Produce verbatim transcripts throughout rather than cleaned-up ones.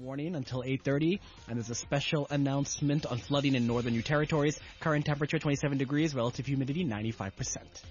warning until eight thirty, and there's a special announcement on flooding in northern New Territories. Current temperature twenty-seven degrees, relative humidity ninety-five percent.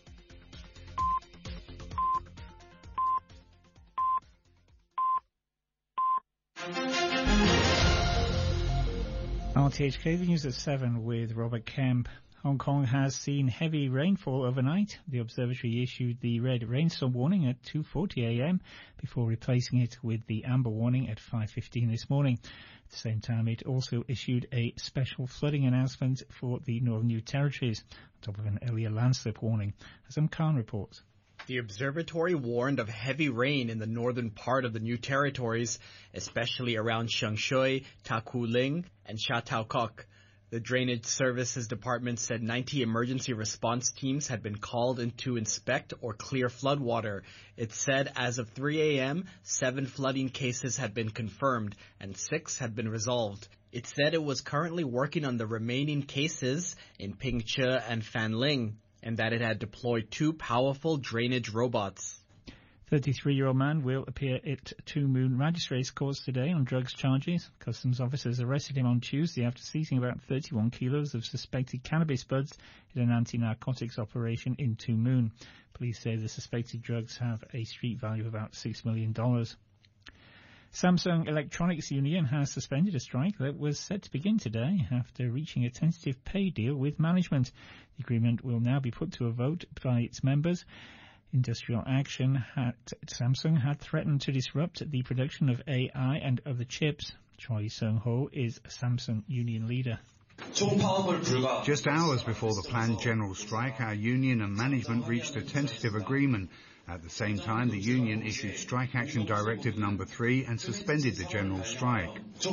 R T H K, the news at seven with Robert Kemp. Hong Kong has seen heavy rainfall overnight. The observatory issued the red rainstorm warning at two forty a m before replacing it with the amber warning at five fifteen this morning. At the same time, it also issued a special flooding announcement for the Northern New Territories, on top of an earlier landslip warning. Azam Khan reports. The observatory warned of heavy rain in the northern part of the New Territories, especially around Shengshui, Takuling, and Sha Tau Kok. The Drainage Services Department said ninety emergency response teams had been called in to inspect or clear floodwater. It said as of three a m, seven flooding cases had been confirmed and six had been resolved. It said it was currently working on the remaining cases in Pingche and Fanling, and that it had deployed two powerful drainage robots. thirty-three-year-old man will appear at Two Moon Magistrates Courts today on drugs charges. Customs officers arrested him on Tuesday after seizing about thirty-one kilos of suspected cannabis buds in an anti-narcotics operation in Two Moon. Police say the suspected drugs have a street value of about six million dollars. Samsung Electronics Union has suspended a strike that was set to begin today after reaching a tentative pay deal with management. The agreement will now be put to a vote by its members. Industrial action at Samsung had threatened to disrupt the production of A I and other chips. Choi Sung-ho is Samsung union leader. Just hours before the planned general strike, our union and management reached a tentative agreement. At the same time, the union issued Strike Action Directive number three and suspended the general strike.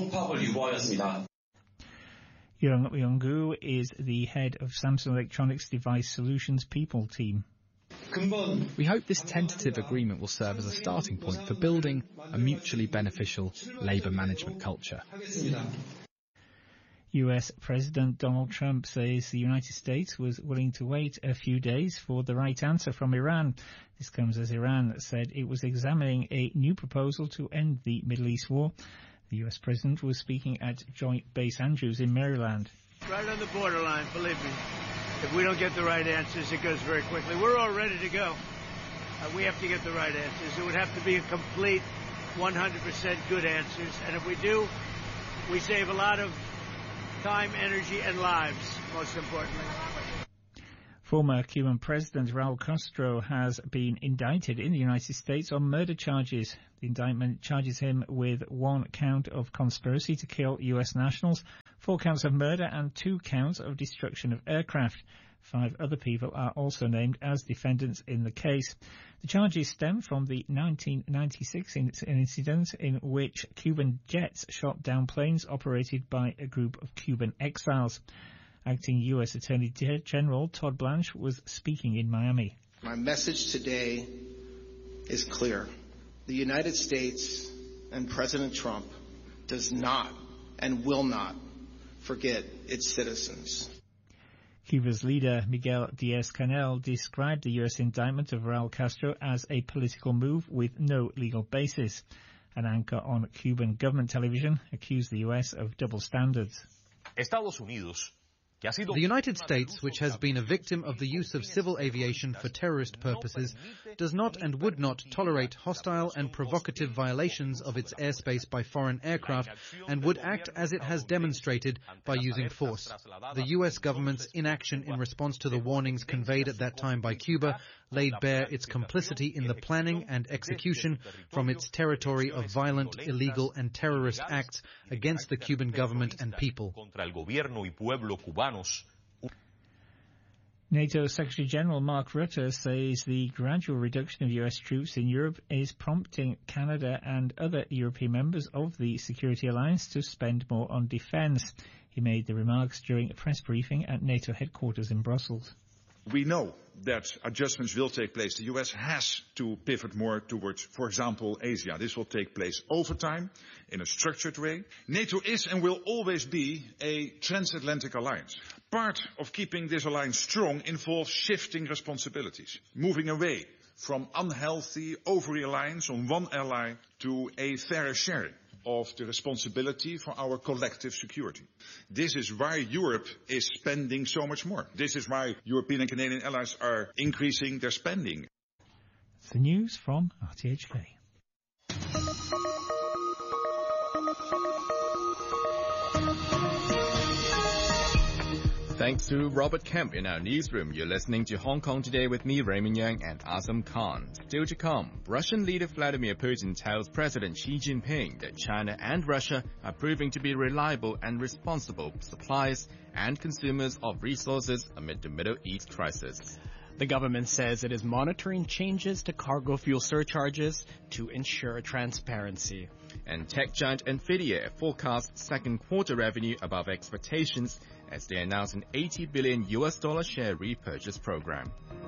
Young Myung-gu is the head of Samsung Electronics Device Solutions People team. We hope this tentative agreement will serve as a starting point for building a mutually beneficial labour management culture. U S President Donald Trump says the United States was willing to wait a few days for the right answer from Iran. This comes as Iran said it was examining a new proposal to end the Middle East war. The U S President was speaking at Joint Base Andrews in Maryland. Right on the borderline, believe me. If we don't get the right answers, it goes very quickly. We're all ready to go. Uh, we have to get the right answers. It would have to be a complete one hundred percent good answers. And if we do, we save a lot of time, energy, and lives, most importantly. Former Cuban President Raul Castro has been indicted in the United States on murder charges. The indictment charges him with one count of conspiracy to kill U S nationals, four counts of murder, and two counts of destruction of aircraft. Five other people are also named as defendants in the case. The charges stem from the nineteen ninety-six incident in which Cuban jets shot down planes operated by a group of Cuban exiles. Acting U S Attorney General Todd Blanche was speaking in Miami. My message today is clear. The United States and President Trump does not and will not forget its citizens. Cuba's leader, Miguel Diaz-Canel, described the U S indictment of Raul Castro as a political move with no legal basis. An anchor on Cuban government television accused the U S of double standards. Estados Unidos The United States, which has been a victim of the use of civil aviation for terrorist purposes, does not and would not tolerate hostile and provocative violations of its airspace by foreign aircraft and would act as it has demonstrated by using force. The U S government's inaction in response to the warnings conveyed at that time by Cuba laid bare its complicity in the planning and execution from its territory of violent, illegal and terrorist acts against the Cuban government and people. NATO Secretary General Mark Rutte says the gradual reduction of U S troops in Europe is prompting Canada and other European members of the Security Alliance to spend more on defence. He made the remarks during a press briefing at NATO headquarters in Brussels. We know that adjustments will take place. The U S has to pivot more towards, for example, Asia. This will take place over time, in a structured way. NATO is and will always be a transatlantic alliance. Part of keeping this alliance strong involves shifting responsibilities, moving away from unhealthy over-reliance on one ally to a fairer sharing. of the responsibility for our collective security. This is why Europe is spending so much more. This is why European and Canadian allies are increasing their spending. It's the news from R T H K. Thanks to Robert Kemp in our newsroom. You're listening to Hong Kong Today with me, Raymond Yang, and Azam Khan. Still to come, Russian leader Vladimir Putin tells President Xi Jinping that China and Russia are proving to be reliable and responsible suppliers and consumers of resources amid the Middle East crisis. The government says it is monitoring changes to cargo fuel surcharges to ensure transparency. And tech giant Nvidia forecasts second quarter revenue above expectations as they announce an eighty billion U S dollar share repurchase program.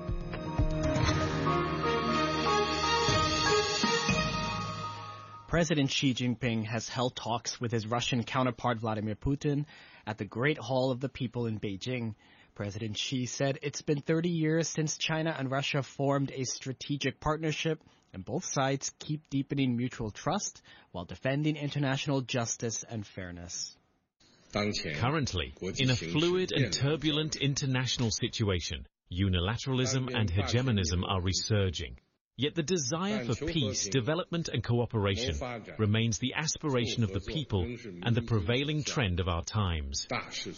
President Xi Jinping has held talks with his Russian counterpart Vladimir Putin at the Great Hall of the People in Beijing. President Xi said it's been thirty years since China and Russia formed a strategic partnership, and both sides keep deepening mutual trust while defending international justice and fairness. Currently, in a fluid and turbulent international situation, unilateralism and hegemonism are resurging. Yet the desire for peace, development and cooperation remains the aspiration of the people and the prevailing trend of our times.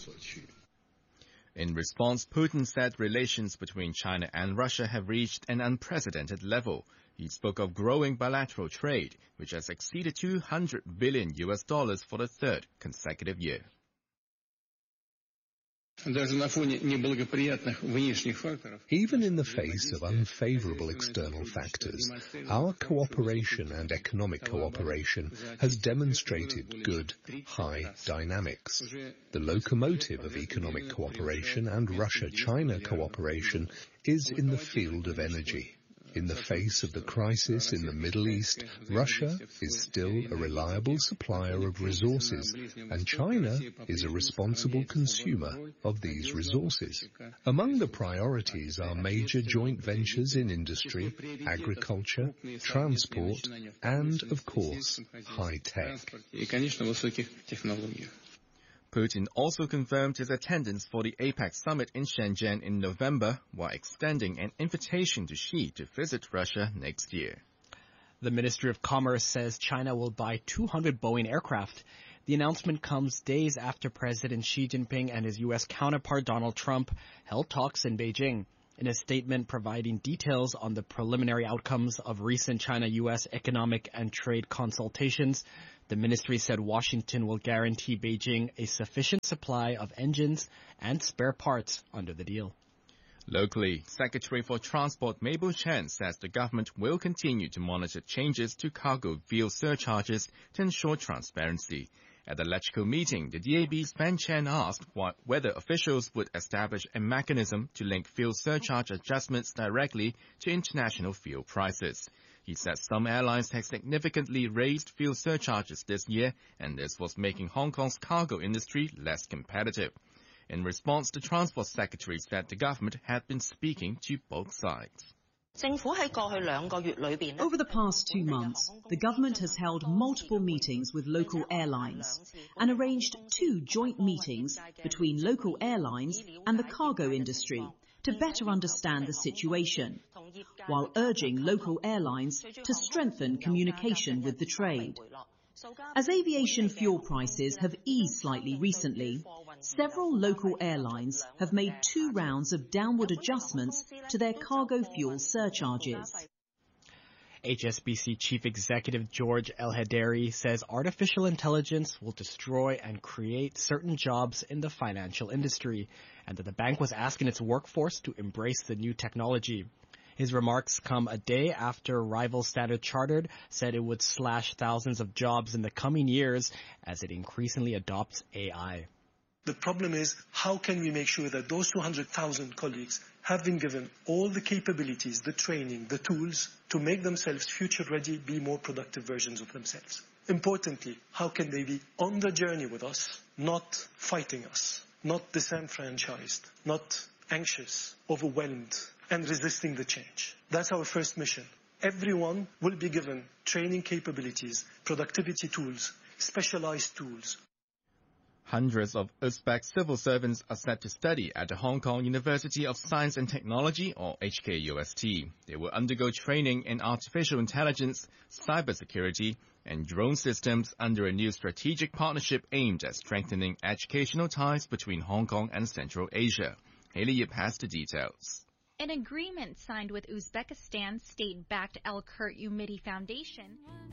In response, Putin said relations between China and Russia have reached an unprecedented level. He spoke of growing bilateral trade, which has exceeded two hundred billion U S dollars for the third consecutive year. Even in the face of unfavorable external factors, our cooperation and economic cooperation has demonstrated good, high dynamics. The locomotive of economic cooperation and Russia-China cooperation is in the field of energy. In the face of the crisis in the Middle East, Russia is still a reliable supplier of resources, and China is a responsible consumer of these resources. Among the priorities are major joint ventures in industry, agriculture, transport, and, of course, high-tech. Putin also confirmed his attendance for the APEC summit in Shenzhen in November, while extending an invitation to Xi to visit Russia next year. The Ministry of Commerce says China will buy two hundred Boeing aircraft. The announcement comes days after President Xi Jinping and his U S counterpart Donald Trump held talks in Beijing. In a statement providing details on the preliminary outcomes of recent China-U S economic and trade consultations, the ministry said Washington will guarantee Beijing a sufficient supply of engines and spare parts under the deal. Locally, Secretary for Transport Mabel Chen says the government will continue to monitor changes to cargo fuel surcharges to ensure transparency. At the LegCo meeting, the D A B's Ben Chen asked what, whether officials would establish a mechanism to link fuel surcharge adjustments directly to international fuel prices. He said some airlines have significantly raised fuel surcharges this year, and this was making Hong Kong's cargo industry less competitive. In response, the Transport Secretary said the government had been speaking to both sides. Over the past two months, the government has held multiple meetings with local airlines and arranged two joint meetings between local airlines and the cargo industry to better understand the situation, while urging local airlines to strengthen communication with the trade. As aviation fuel prices have eased slightly recently, several local airlines have made two rounds of downward adjustments to their cargo fuel surcharges. H S B C Chief Executive George El-Hedary says artificial intelligence will destroy and create certain jobs in the financial industry, and that the bank was asking its workforce to embrace the new technology. His remarks come a day after rival Standard Chartered said it would slash thousands of jobs in the coming years as it increasingly adopts A I. The problem is, how can we make sure that those two hundred thousand colleagues have been given all the capabilities, the training, the tools to make themselves future-ready, be more productive versions of themselves? Importantly, how can they be on the journey with us, not fighting us, not disenfranchised, not anxious, overwhelmed, and resisting the change? That's our first mission. Everyone will be given training capabilities, productivity tools, specialized tools. Hundreds of Uzbek civil servants are set to study at the Hong Kong University of Science and Technology, or H K U S T. They will undergo training in artificial intelligence, cybersecurity, and drone systems under a new strategic partnership aimed at strengthening educational ties between Hong Kong and Central Asia. Haley Yip has the details. An agreement signed with Uzbekistan's state-backed Al-Kurt Umidi Foundation